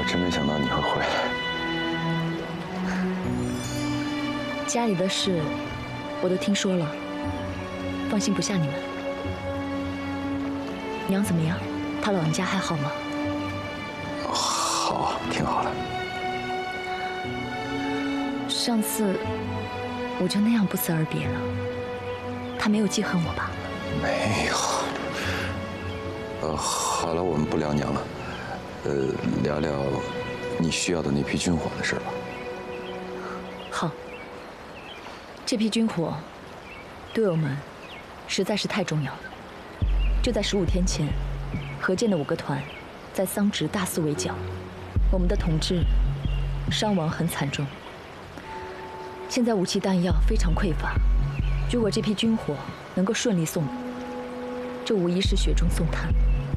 我真没想到你会回来。 家里的事我都听说了，放心不下你们。娘怎么样？她老人家还好吗？ 好，挺好的。 上次我就那样不辞而别了，她没有记恨我吧？ 没有。好了，我们不聊娘了，聊聊你需要的那批军火的事吧。 好，这批军火对我们实在是太重要了。就在15天前，何健的5个团在桑植大肆围剿，我们的同志伤亡很惨重。现在武器弹药非常匮乏，如果这批军火能够顺利送达，这无疑是雪中送炭。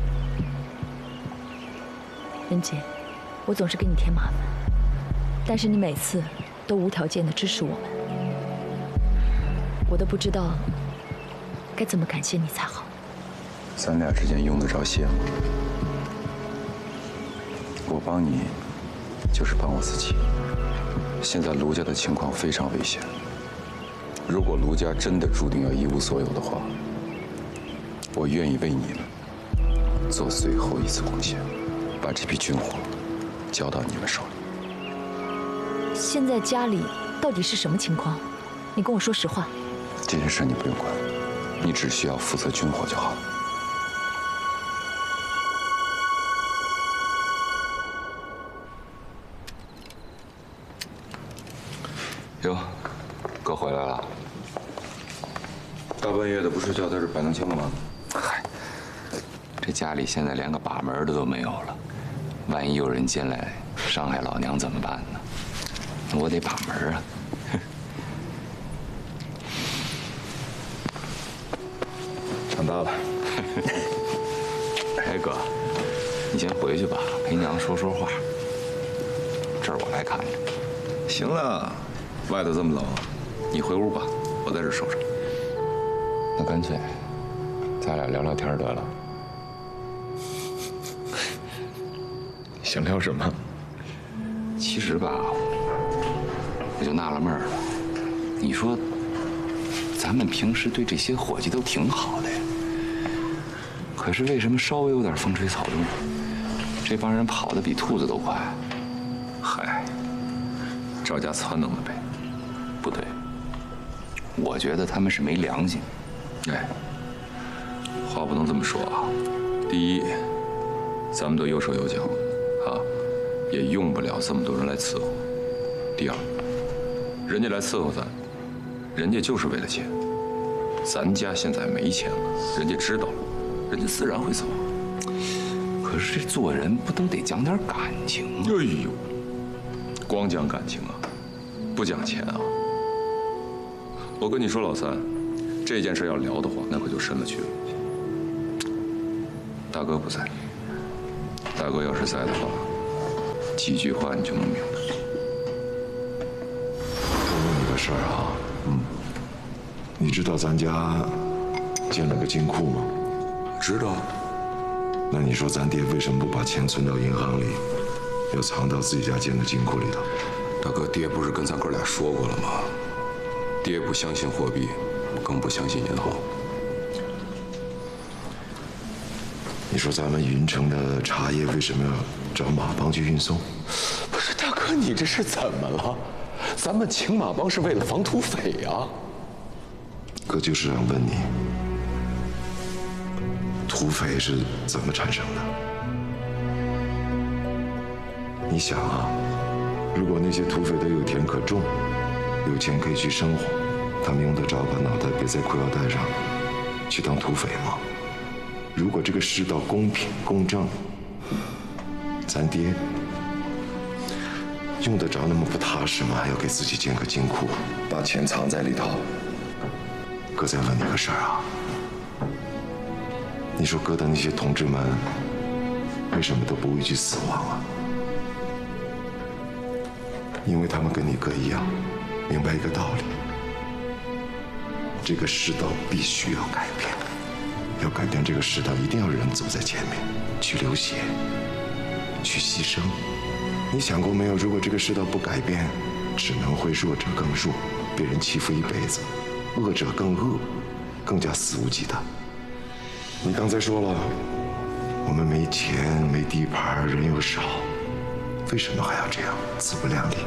任姐，我总是给你添麻烦，但是你每次都无条件的支持我们，我都不知道该怎么感谢你才好。 咱俩之间用得着谢吗？我帮你，就是帮我自己。现在卢家的情况非常危险，如果卢家真的注定要一无所有的话，我愿意为你们做最后一次贡献，把这批军火交到你们手里。 现在家里到底是什么情况？你跟我说实话。 这件事你不用管，你只需要负责军火就好了。哟，哥回来了。大半夜的不睡觉，在这摆弄枪干嘛？ 嗨，这家里现在连个把门的都没有了，万一有人进来伤害老娘怎么办呢？我得把门啊。 长大了。 哎哥，你先回去吧，陪娘说说话。这儿我来看着。 行了，外头这么冷，你回屋吧，我在这守着。 那干脆，咱俩聊聊天得了。 想聊什么？ 其实吧，我就纳了闷了。你说，咱们平时对这些伙计都挺好的呀，可是为什么稍微有点风吹草动，这帮人跑得比兔子都快？ 嗨，赵家撺弄的呗。 不对，我觉得他们是没良心。 哎，话不能这么说啊。第一，咱们都有手有脚，啊，也用不了这么多人来伺候。第二，人家来伺候咱，人家就是为了钱。咱家现在没钱了，人家知道了，人家自然会走。 可是这做人不都得讲点感情吗？ 哎呦，光讲感情啊，不讲钱啊。我跟你说，老三，这件事要聊的话，那可就深了去了。大哥不在，大哥要是在的话，几句话你就能明白。 我问你个事儿啊，你知道咱家建了个金库吗？ 知道。 那你说咱爹为什么不把钱存到银行里，要藏到自己家建的金库里头？ 大哥，爹不是跟咱哥俩说过了吗？爹不相信货币，更不相信银行。 你说咱们云城的茶叶为什么要找马帮去运送？ 不是大哥，你这是怎么了？咱们请马帮是为了防土匪呀。 哥就是想问你，土匪是怎么产生的？你想啊，如果那些土匪都有田可种，有钱可以去生活，他们用得着把脑袋别在裤腰带上去当土匪吗？如果这个世道公平公正，咱爹用得着那么不踏实吗？还要给自己建个金库，把钱藏在里头。哥再问你个事儿啊，你说哥的那些同志们为什么都不畏惧死亡啊？因为他们跟你哥一样，明白一个道理：这个世道必须要改变。要改变这个世道，一定要人走在前面，去流血， 去牺牲。你想过没有？如果这个世道不改变，只能会弱者更弱，被人欺负一辈子，恶者更恶，更加肆无忌惮。你刚才说了，我们没钱、没地盘，人又少，为什么还要这样自不量力？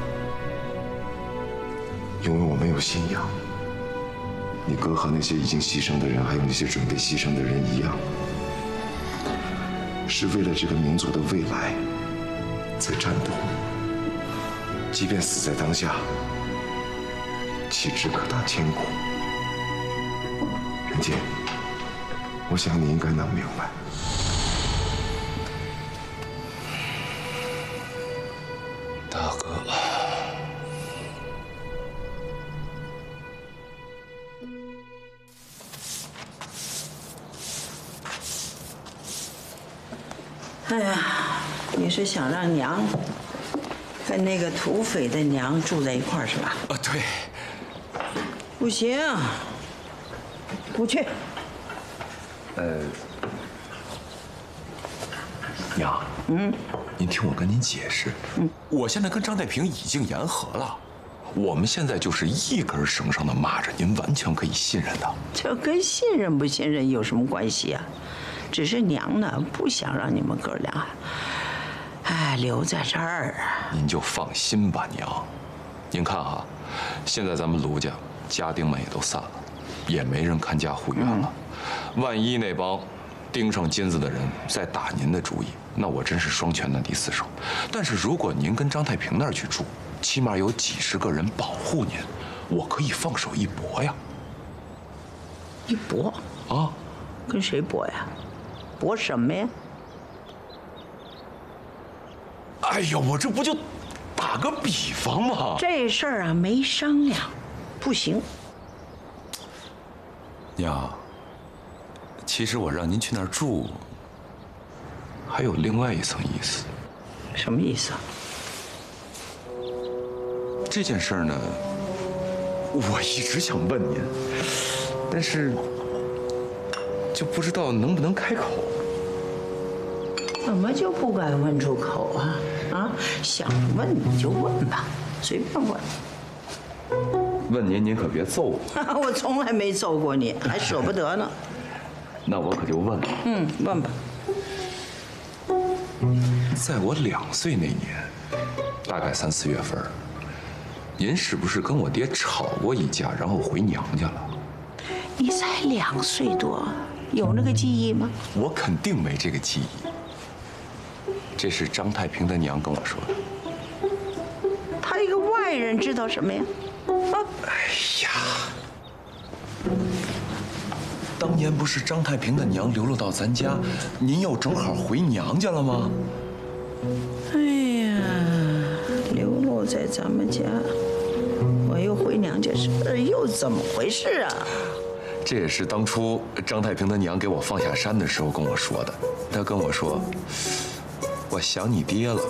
因为我们有信仰。你哥和那些已经牺牲的人，还有那些准备牺牲的人一样，是为了这个民族的未来在战斗。即便死在当下，岂止可达千古？任杰，我想你应该能明白。 大哥， 哎呀，你是想让娘跟那个土匪的娘住在一块儿是吧？ 啊，对， 不行，不去。 娘，您听我跟您解释，我现在跟张太平已经言和了，我们现在就是一根绳上的蚂蚱，您完全可以信任他。 这跟信任不信任有什么关系啊？只是娘呢不想让你们哥俩，留在这儿啊。 您就放心吧，娘。您看哈，现在咱们卢家家丁们也都散了，也没人看家护院了。万一那帮盯上金子的人再打您的主意，那我真是双拳难敌四手。但是如果您跟张太平那儿去住，起码有几十个人保护您，我可以放手一搏呀。 一搏啊？ 跟谁搏呀？搏什么呀？ 哎呀，我这不就打个比方吗？ 这事儿啊没商量，不行。 娘，其实我让您去那儿住，还有另外一层意思。 什么意思啊？ 这件事儿呢，我一直想问您，但是就不知道能不能开口。 怎么就不敢问出口啊？啊，想问你就问吧，随便问。 问您，您可别揍我。 我从来没揍过你，还舍不得呢。 那我可就问了。 问吧。 在我2岁那年，大概3、4月份，您是不是跟我爹吵过一架，然后回娘家了？ 你才2岁多，有那个记忆吗？ 我肯定没这个记忆。这是张太平的娘跟我说的。 他一个外人知道什么呀？ 哎呀，当年不是张太平的娘流落到咱家，您又正好回娘家了吗？ 哎呀，流落在咱们家，我又回娘家，又怎么回事啊？ 这也是当初张太平的娘给我放下山的时候跟我说的。她跟我说：“我想你爹了。”